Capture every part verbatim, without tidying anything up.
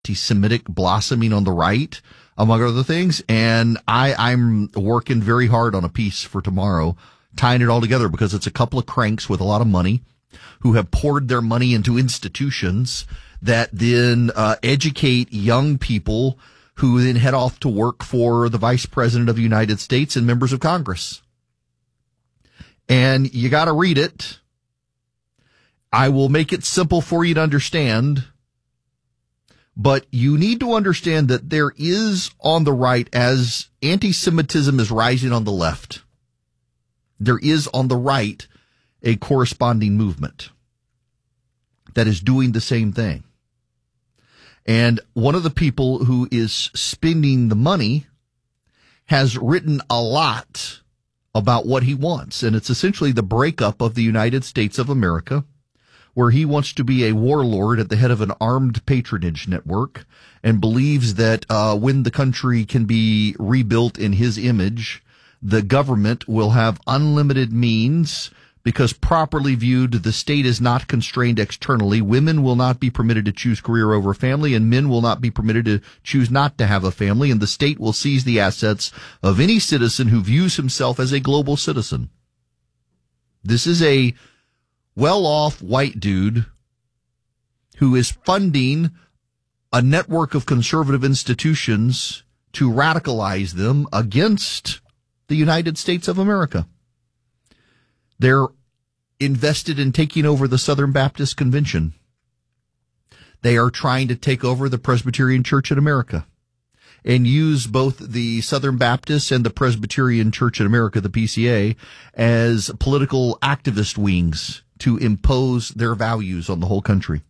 anti-Semitic blossoming on the right, among other things. And I, I'm working very hard on a piece for tomorrow, tying it all together, because it's a couple of cranks with a lot of money who have poured their money into institutions that then uh, educate young people who then head off to work for the Vice President of the United States and members of Congress. And you got to read it. I will make it simple for you to understand. But you need to understand that there is on the right, as anti-Semitism is rising on the left, there is on the right a corresponding movement that is doing the same thing. And one of the people who is spending the money has written a lot about what he wants. And it's essentially the breakup of the United States of America, where he wants to be a warlord at the head of an armed patronage network and believes that uh, when the country can be rebuilt in his image, the government will have unlimited means, because properly viewed, the state is not constrained externally. Women will not be permitted to choose career over family, and men will not be permitted to choose not to have a family, and the state will seize the assets of any citizen who views himself as a global citizen. This is a well-off white dude who is funding a network of conservative institutions to radicalize them against the United States of America. They're invested in taking over the Southern Baptist Convention. They are trying to take over the Presbyterian Church in America and use both the Southern Baptist and the Presbyterian Church in America, the P C A, as political activist wings to impose their values on the whole country.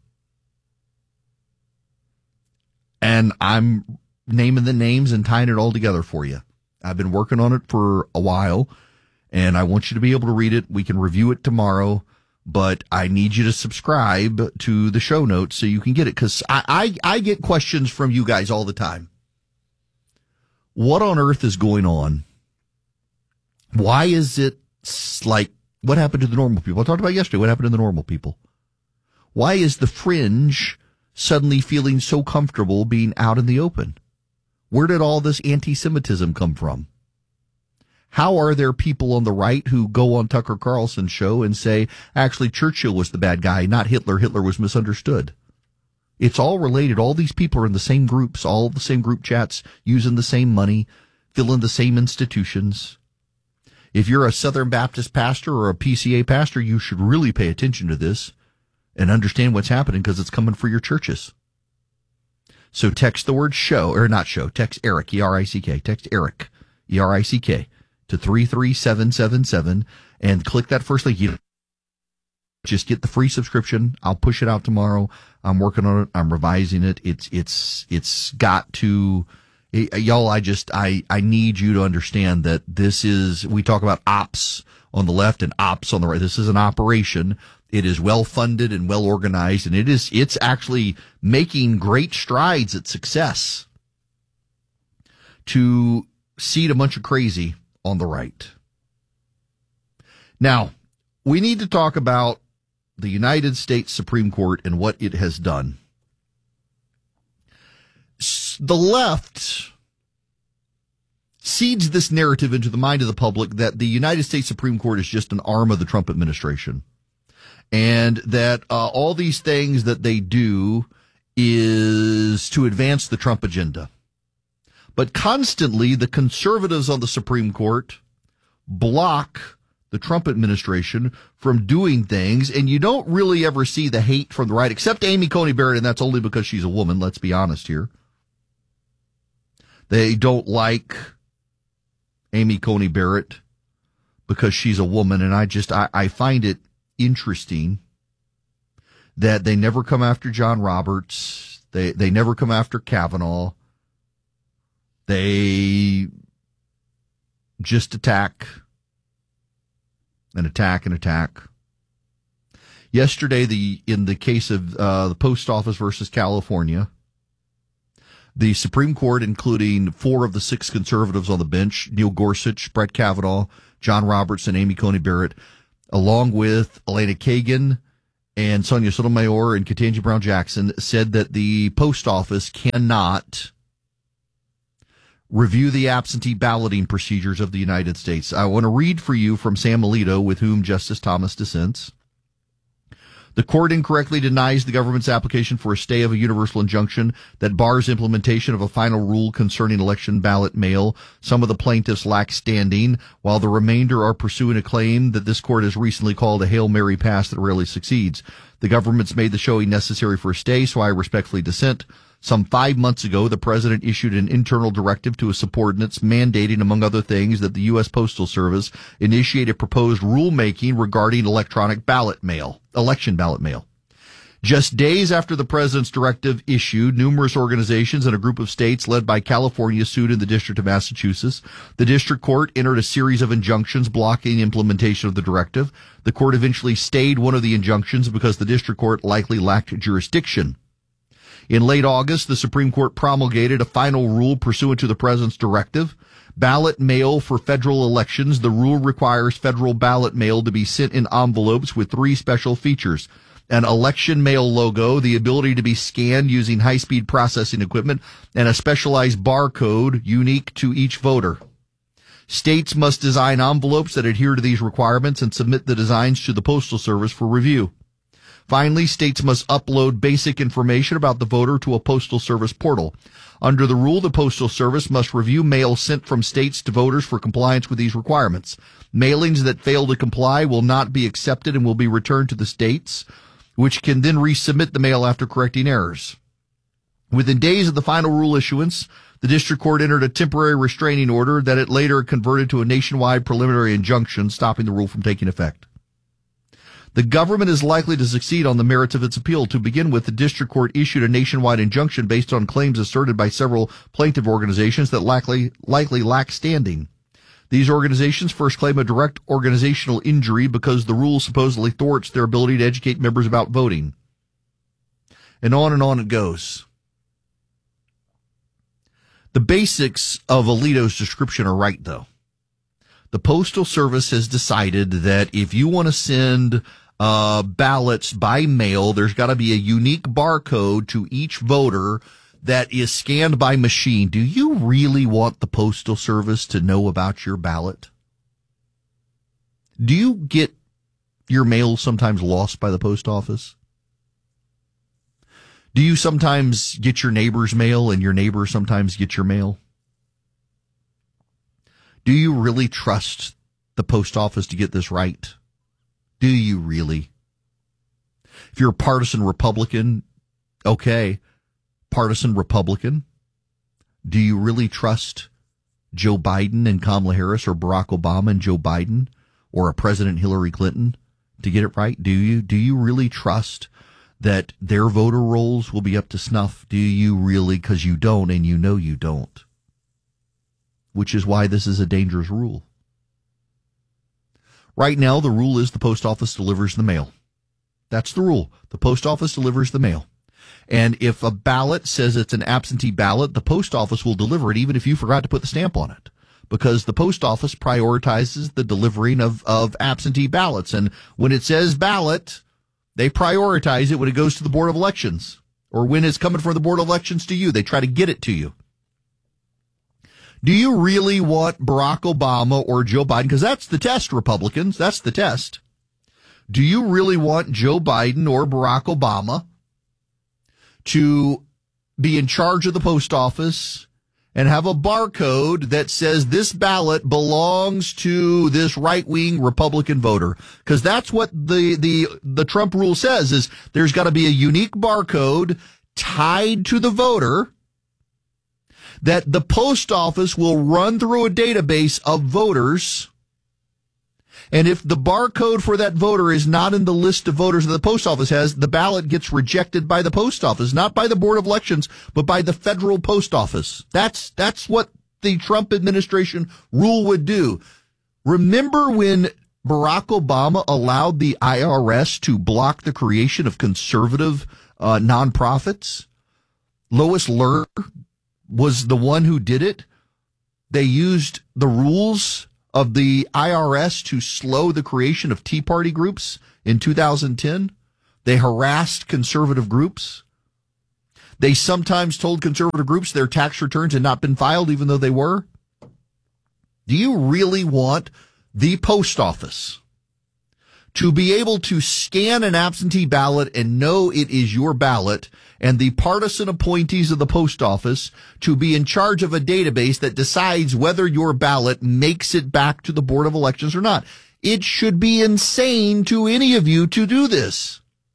And I'm naming the names and tying it all together for you. I've been working on it for a while, and I want you to be able to read it. We can review it tomorrow, but I need you to subscribe to the show notes so you can get it, because I, I, I get questions from you guys all the time. What on earth is going on? Why is it like, what happened to the normal people? I talked about yesterday, what happened to the normal people? Why is the fringe suddenly feeling so comfortable being out in the open? Where did all this anti-Semitism come from? How are there people on the right who go on Tucker Carlson's show and say, actually, Churchill was the bad guy, not Hitler. Hitler was misunderstood. It's all related. All these people are in the same groups, all the same group chats, using the same money, filling the same institutions. If you're a Southern Baptist pastor or a P C A pastor, you should really pay attention to this and understand what's happening, because it's coming for your churches. So text the word show, or not show, text Eric, E R I C K, text Eric, E R I C K, to three three seven seven seven, and click that first link. You just get the free subscription. I'll push it out tomorrow. I'm working on it. I'm revising it. It's, it's, it's got to, y'all, I just, I, I need you to understand that this is, we talk about ops on the left and ops on the right. This is an operation. It is well funded and well organized, and it is, it's actually making great strides at success to seed a bunch of crazy on the right. Now, we need to talk about the United States Supreme Court and what it has done. The left seeds this narrative into the mind of the public that the United States Supreme Court is just an arm of the Trump administration, and that uh, all these things that they do is to advance the Trump agenda. But constantly, the conservatives on the Supreme Court block the Trump administration from doing things, and you don't really ever see the hate from the right, except Amy Coney Barrett, and that's only because she's a woman, let's be honest here. They don't like Amy Coney Barrett because she's a woman, and I just, I, I find it interesting that they never come after John Roberts. They, they never come after Kavanaugh. They just attack and attack and attack. Yesterday, the in the case of uh, the Post Office versus California, the Supreme Court, including four of the six conservatives on the bench, Neil Gorsuch, Brett Kavanaugh, John Roberts, and Amy Coney Barrett, along with Elena Kagan and Sonia Sotomayor and Ketanji Brown Jackson said that the post office cannot review the absentee balloting procedures of the United States. I want to read for you from Sam Alito, with whom Justice Thomas dissents. The court incorrectly denies the government's application for a stay of a universal injunction that bars implementation of a final rule concerning election ballot mail. Some of the plaintiffs lack standing, while the remainder are pursuing a claim that this court has recently called a Hail Mary pass that rarely succeeds. The government's made the showing necessary for a stay, so I respectfully dissent. Some five months ago, the president issued an internal directive to his subordinates mandating, among other things, that the U S Postal Service initiate a proposed rulemaking regarding electronic ballot mail, election ballot mail. Just days after the president's directive issued, numerous organizations and a group of states led by California sued in the District of Massachusetts. The district court entered a series of injunctions blocking implementation of the directive. The court eventually stayed one of the injunctions because the district court likely lacked jurisdiction. In late August, the Supreme Court promulgated a final rule pursuant to the president's directive. Ballot mail for federal elections. The rule requires federal ballot mail to be sent in envelopes with three special features: an election mail logo, the ability to be scanned using high-speed processing equipment, and a specialized barcode unique to each voter. States must design envelopes that adhere to these requirements and submit the designs to the Postal Service for review. Finally, states must upload basic information about the voter to a Postal Service portal. Under the rule, the Postal Service must review mail sent from states to voters for compliance with these requirements. Mailings that fail to comply will not be accepted and will be returned to the states, which can then resubmit the mail after correcting errors. Within days of the final rule issuance, the district court entered a temporary restraining order that it later converted to a nationwide preliminary injunction, stopping the rule from taking effect. The government is likely to succeed on the merits of its appeal. To begin with, the district court issued a nationwide injunction based on claims asserted by several plaintiff organizations that likely, likely lack standing. These organizations first claim a direct organizational injury because the rule supposedly thwarts their ability to educate members about voting. And on and on it goes. The basics of Alito's description are right, though. The Postal Service has decided that if you want to send uh, ballots by mail, there's got to be a unique barcode to each voter that is scanned by machine. Do you really want the Postal Service to know about your ballot? Do you get your mail sometimes lost by the post office? Do you sometimes get your neighbor's mail and your neighbor sometimes get your mail? Do you really trust the post office to get this right? Do you really? If you're a partisan Republican, okay, partisan Republican, do you really trust Joe Biden and Kamala Harris, or Barack Obama and Joe Biden, or a President Hillary Clinton to get it right? Do you? Do you really trust that their voter rolls will be up to snuff? Do you really? Because you don't, and you know you don't. Which is why this is a dangerous rule. Right now, the rule is the post office delivers the mail. That's the rule. The post office delivers the mail. And if a ballot says it's an absentee ballot, the post office will deliver it even if you forgot to put the stamp on it, because the post office prioritizes the delivering of, of absentee ballots. And when it says ballot, they prioritize it when it goes to the Board of Elections, or when it's coming from the Board of Elections to you. They try to get it to you. Do you really want Barack Obama or Joe Biden? Because that's the test, Republicans. That's the test. Do you really want Joe Biden or Barack Obama to be in charge of the post office and have a barcode that says this ballot belongs to this right-wing Republican voter? Because that's what the, the, the Trump rule says, is there's got to be a unique barcode tied to the voter that the post office will run through a database of voters. And if the barcode for that voter is not in the list of voters that the post office has, the ballot gets rejected by the post office, not by the Board of Elections, but by the federal post office. That's, that's what the Trump administration rule would do. Remember when Barack Obama allowed the I R S to block the creation of conservative uh, nonprofits? Lois Lerner was the one who did it. They used the rules of the I R S to slow the creation of Tea Party groups in two thousand ten. They harassed conservative groups. They sometimes told conservative groups their tax returns had not been filed, even though they were. Do you really want the post office to be able to scan an absentee ballot and know it is your ballot, and the partisan appointees of the post office to be in charge of a database that decides whether your ballot makes it back to the Board of Elections or not? It should be insane to any of you to do this.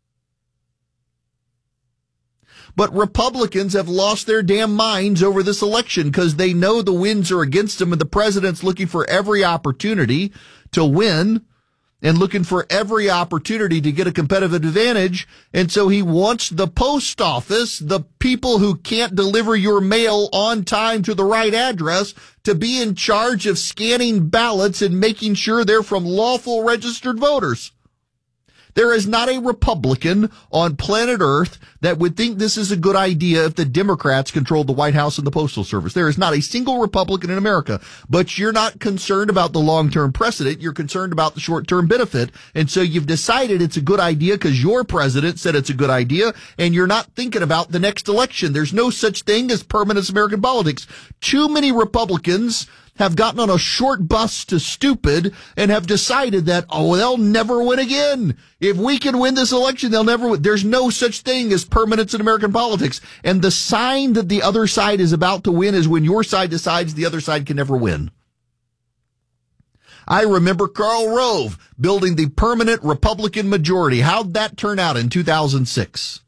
But Republicans have lost their damn minds over this election because they know the winds are against them, and the president's looking for every opportunity to win and looking for every opportunity to get a competitive advantage. And so he wants the post office, the people who can't deliver your mail on time to the right address, to be in charge of scanning ballots and making sure they're from lawful registered voters. There is not a Republican on planet Earth that would think this is a good idea if the Democrats controlled the White House and the Postal Service. There is not a single Republican in America. But you're not concerned about the long-term precedent. You're concerned about the short-term benefit. And so you've decided it's a good idea because your president said it's a good idea, and you're not thinking about the next election. There's no such thing as permanent American politics. Too many Republicans have gotten on a short bus to stupid and have decided that, oh, they'll never win again. If we can win this election, they'll never win. There's no such thing as permanence in American politics. And the sign that the other side is about to win is when your side decides the other side can never win. I remember Karl Rove building the permanent Republican majority. How'd that turn out in two thousand six?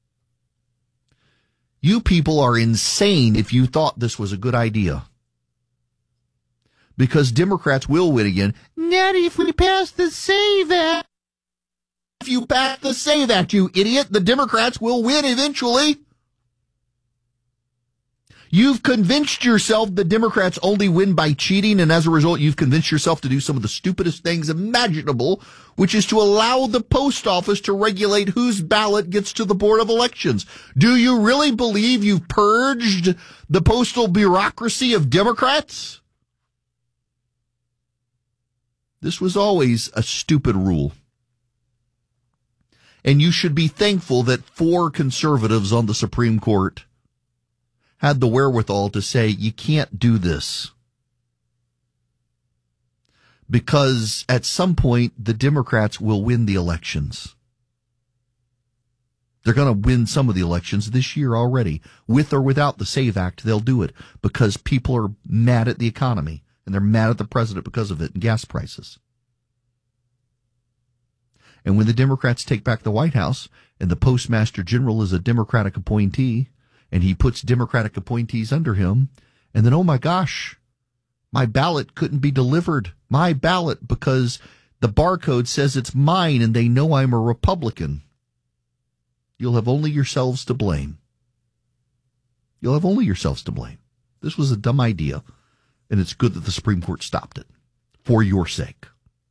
You people are insane if you thought this was a good idea. Because Democrats will win again. Not if we pass the SAVE Act. If you pass the SAVE Act, you idiot, the Democrats will win eventually. You've convinced yourself the Democrats only win by cheating, and as a result, you've convinced yourself to do some of the stupidest things imaginable, which is to allow the post office to regulate whose ballot gets to the Board of Elections. Do you really believe you've purged the postal bureaucracy of Democrats? This was always a stupid rule. And you should be thankful that four conservatives on the Supreme Court had the wherewithal to say, you can't do this. Because at some point, the Democrats will win the elections. They're going to win some of the elections this year already. With or without the SAVE Act, they'll do it because people are mad at the economy. And they're mad at the president because of it and gas prices. And when the Democrats take back the White House and the Postmaster General is a Democratic appointee and he puts Democratic appointees under him, and then, oh my gosh, my ballot couldn't be delivered. My ballot, because the barcode says it's mine and they know I'm a Republican. You'll have only yourselves to blame. You'll have only yourselves to blame. This was a dumb idea. And it's good that the Supreme Court stopped it for your sake.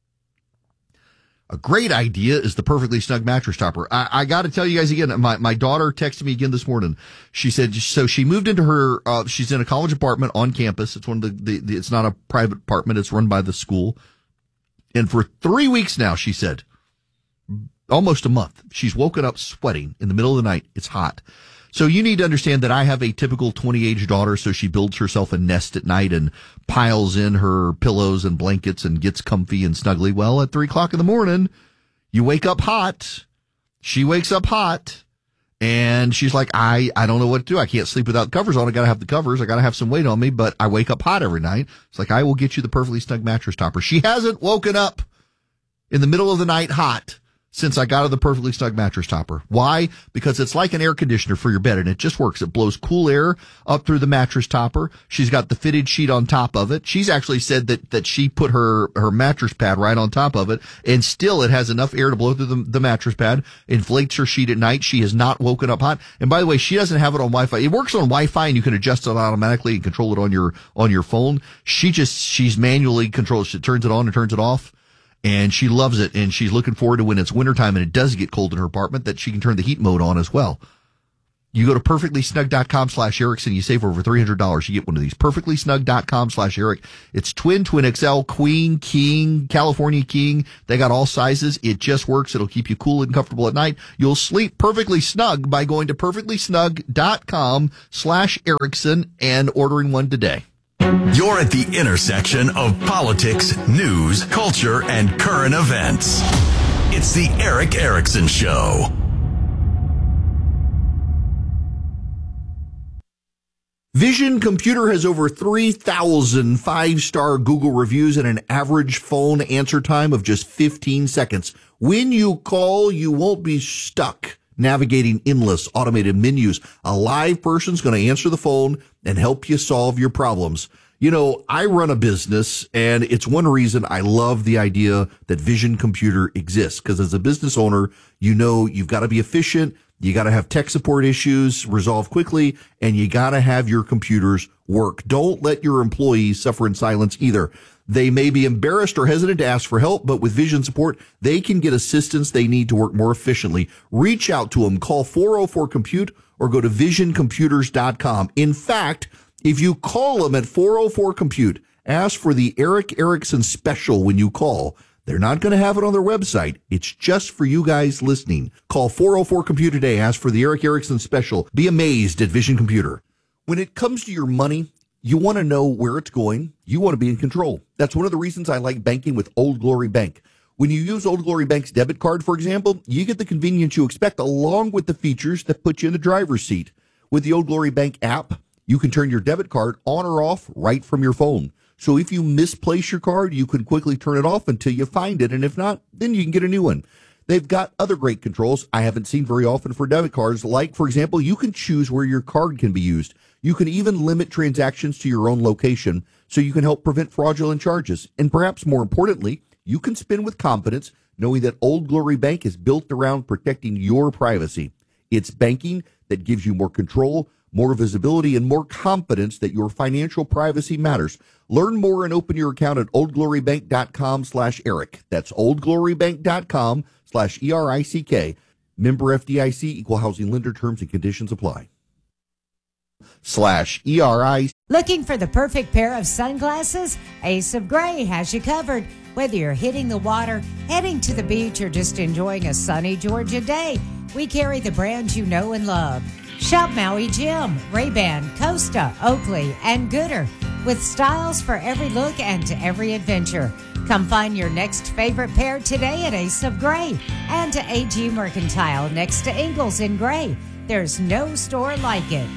A great idea is the Perfectly Snug mattress topper. I, I got to tell you guys again, my, my daughter texted me again this morning. She said, so she moved into her, uh, she's in a college apartment on campus. It's one of the, the, the, it's not a private apartment. It's run by the school. And for three weeks now, she said, almost a month, she's woken up sweating in the middle of the night. It's hot. So you need to understand that I have a typical twenty-age daughter, so she builds herself a nest at night and piles in her pillows and blankets and gets comfy and snuggly. Well, at three o'clock in the morning, you wake up hot. She wakes up hot, and she's like, I, I don't know what to do. I can't sleep without covers on. I got to have the covers. I got to have some weight on me, but I wake up hot every night. It's like, I will get you the Perfectly Snug mattress topper. She hasn't woken up in the middle of the night hot since I got her the Perfectly Snug mattress topper. Why? Because it's like an air conditioner for your bed, and it just works. It blows cool air up through the mattress topper. She's got the fitted sheet on top of it. She's actually said that, that she put her, her mattress pad right on top of it, and still it has enough air to blow through the, the mattress pad, inflates her sheet at night. She has not woken up hot. And by the way, she doesn't have it on Wi-Fi. It works on Wi-Fi, and you can adjust it automatically and control it on your, on your phone. She just, she's manually controls. She turns it on and turns it off. And she loves it, and she's looking forward to when it's wintertime and it does get cold in her apartment that she can turn the heat mode on as well. You go to perfectlysnug.com slash Erickson. You save over three hundred dollars. You get one of these. perfectlysnug.com slash Eric. It's twin, twin X L, queen, king, California king. They got all sizes. It just works. It'll keep you cool and comfortable at night. You'll sleep perfectly snug by going to perfectlysnug.com slash Erickson and ordering one today. You're at the intersection of politics, news, culture, and current events. It's the Erick Erickson Show. Vision Computer has over three thousand five-star Google reviews and an average phone answer time of just fifteen seconds. When you call, you won't be stuck navigating endless automated menus. A live person's going to answer the phone and help you solve your problems. You know, I run a business, and it's one reason I love the idea that Vision Computer exists, because as a business owner, you know you've got to be efficient. You got to have tech support issues resolved quickly, and you got to have your computers work. Don't let your employees suffer in silence either. They may be embarrassed or hesitant to ask for help, but with Vision support, they can get assistance they need to work more efficiently. Reach out to them. Call four oh four compute or go to vision computers dot com. In fact, if you call them at four oh four compute, ask for the Erick Erickson special when you call. They're not going to have it on their website. It's just for you guys listening. Call four oh four compute today. Ask for the Erick Erickson special. Be amazed at Vision Computer. When it comes to your money, you want to know where it's going. You want to be in control. That's one of the reasons I like banking with Old Glory Bank. When you use Old Glory Bank's debit card, for example, you get the convenience you expect along with the features that put you in the driver's seat. With the Old Glory Bank app, you can turn your debit card on or off right from your phone. So if you misplace your card, you can quickly turn it off until you find it. And if not, then you can get a new one. They've got other great controls I haven't seen very often for debit cards. Like, for example, you can choose where your card can be used. You can even limit transactions to your own location so you can help prevent fraudulent charges. And perhaps more importantly, you can spend with confidence knowing that Old Glory Bank is built around protecting your privacy. It's banking that gives you more control, more visibility, and more confidence that your financial privacy matters. Learn more and open your account at oldglorybank.com slash Eric. That's oldglorybank.com slash E R I C K. Member F D I C, equal housing lender, terms and conditions apply. Slash E R I. Looking for the perfect pair of sunglasses? Ace of Gray has you covered. Whether you're hitting the water, heading to the beach, or just enjoying a sunny Georgia day, we carry the brands you know and love. Shop Maui Jim, Ray-Ban, Costa, Oakley, and Gooder, with styles for every look and to every adventure. Come find your next favorite pair today at Ace of Gray and to A G Mercantile next to Ingalls in Gray. There's no store like it.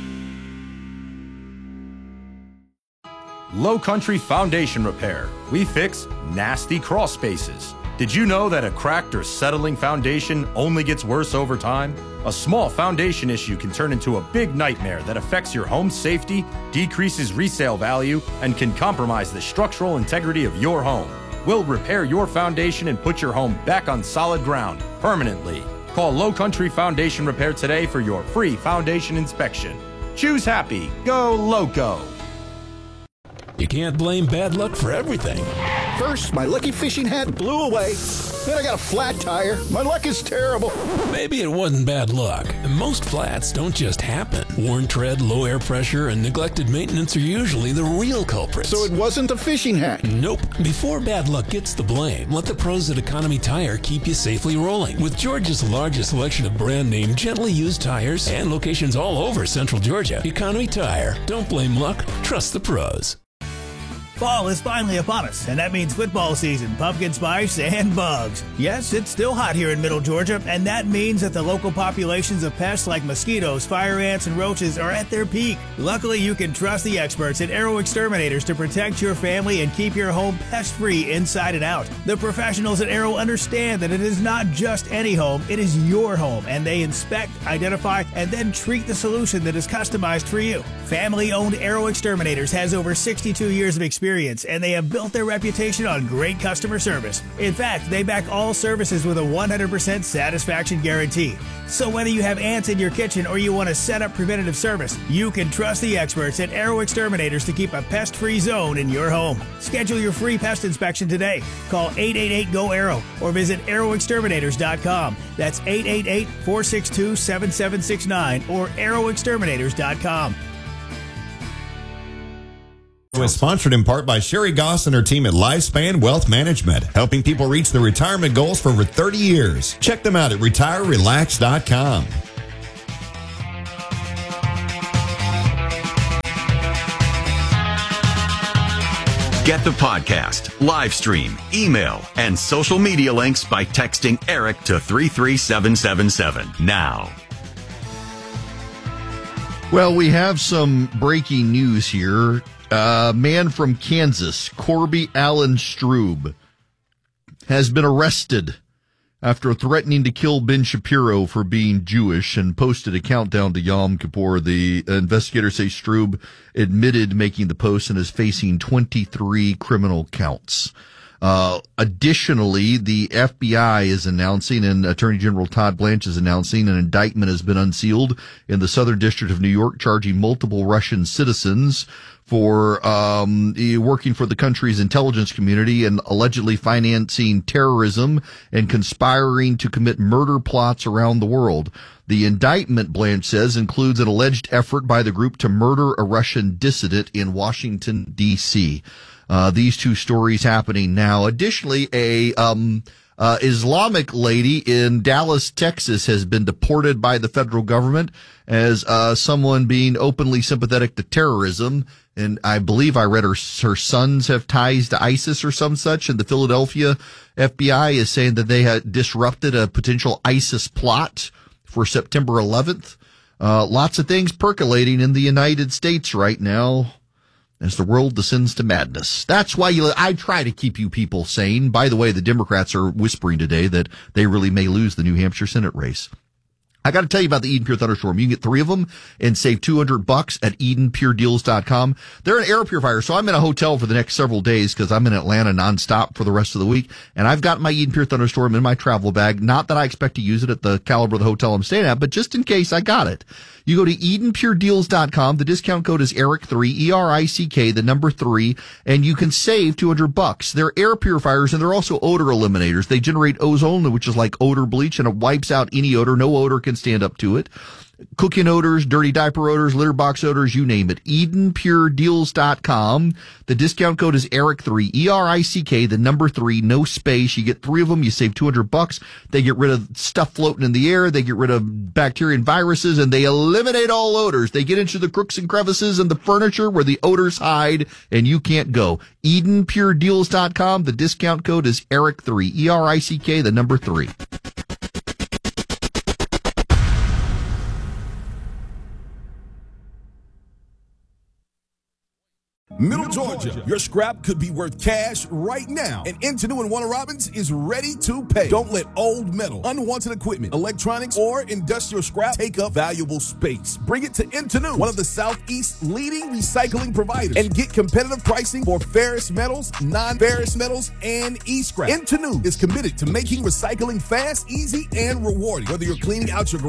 Low Country Foundation Repair. We fix nasty crawl spaces. Did you know that a cracked or settling foundation only gets worse over time? A small foundation issue can turn into a big nightmare that affects your home's safety, decreases resale value, and can compromise the structural integrity of your home. We'll repair your foundation and put your home back on solid ground permanently. Call Low Country Foundation Repair today for your free foundation inspection. Choose happy. Go Loco. You can't blame bad luck for everything. First, my lucky fishing hat blew away. Then I got a flat tire. My luck is terrible. Maybe it wasn't bad luck. Most flats don't just happen. Worn tread, low air pressure, and neglected maintenance are usually the real culprits. So it wasn't a fishing hat? Nope. Before bad luck gets the blame, let the pros at Economy Tire keep you safely rolling. With Georgia's largest selection of brand name, gently used tires and locations all over Central Georgia, Economy Tire. Don't blame luck. Trust the pros. Fall is finally upon us, and that means football season, pumpkin spice, and bugs. Yes, it's still hot here in Middle Georgia, and that means that the local populations of pests like mosquitoes, fire ants, and roaches are at their peak. Luckily, you can trust the experts at Arrow Exterminators to protect your family and keep your home pest-free inside and out. The professionals at Arrow understand that it is not just any home, it is your home, and they inspect, identify, and then treat the solution that is customized for you. Family-owned Arrow Exterminators has over sixty-two years of experience experience, and they have built their reputation on great customer service. In fact, they back all services with a one hundred percent satisfaction guarantee. So whether you have ants in your kitchen or you want to set up preventative service, you can trust the experts at Arrow Exterminators to keep a pest-free zone in your home. Schedule your free pest inspection today. Call eight eight eight, G O, ARROW or visit arrow exterminators dot com. That's eight eight eight, four six two, seven seven six nine or arrow exterminators dot com. Was sponsored in part by Sherry Goss and her team at Lifespan Wealth Management, helping people reach their retirement goals for over thirty years. Check them out at retire relax dot com. Get the podcast, live stream, email, and social media links by texting Eric to three three seven seven seven now. Well, we have some breaking news here. A uh, man from Kansas, Corby Allen Strube, has been arrested after threatening to kill Ben Shapiro for being Jewish and posted a countdown to Yom Kippur. The investigators say Strube admitted making the post and is facing twenty-three criminal counts. Uh, additionally, the F B I is announcing, and Attorney General Todd Blanche is announcing, an indictment has been unsealed in the Southern District of New York, charging multiple Russian citizens for um, working for the country's intelligence community and allegedly financing terrorism and conspiring to commit murder plots around the world. The indictment, Blanche says, includes an alleged effort by the group to murder a Russian dissident in Washington, D C Uh, these two stories happening now. Additionally, a um, uh, Islamic lady in Dallas, Texas, has been deported by the federal government as uh, someone being openly sympathetic to terrorism. And I believe I read her, her sons have ties to ISIS or some such. And the Philadelphia F B I is saying that they had disrupted a potential ISIS plot for September eleventh. Uh, lots of things percolating in the United States right now as the world descends to madness. That's why you, I try to keep you people sane. By the way, the Democrats are whispering today that they really may lose the New Hampshire Senate race. I got to tell you about the Eden Pure Thunderstorm. You can get three of them and save two hundred bucks at eden pure deals dot com. They're an air purifier, so I'm in a hotel for the next several days because I'm in Atlanta nonstop for the rest of the week. And I've got my Eden Pure Thunderstorm in my travel bag. Not that I expect to use it at the caliber of the hotel I'm staying at, but just in case I got it. You go to eden pure deals dot com. The discount code is Eric three, E R I C K, the number three, and you can save two hundred bucks. They're air purifiers and they're also odor eliminators. They generate ozone, which is like odor bleach, and it wipes out any odor. No odor can stand up to it. Cooking odors, dirty diaper odors, litter box odors, you name it. eden pure deals dot com. The discount code is Eric three, E R I C K, the number three, no space. You get three of them, you save two hundred bucks. They get rid of stuff floating in the air, they get rid of bacteria and viruses, and they eliminate all odors. They get into the crooks and crevices and the furniture where the odors hide, and you can't go. eden pure deals dot com. The discount code is Eric three, E R I C K, the number three. Middle Georgia, your scrap could be worth cash right now. And Intenu and Warner Robins is ready to pay. Don't let old metal, unwanted equipment, electronics, or industrial scrap take up valuable space. Bring it to Intenu, one of the Southeast's leading recycling providers, and get competitive pricing for ferrous metals, non-ferrous metals, and e-scrap. Intenu is committed to making recycling fast, easy, and rewarding. Whether you're cleaning out your garage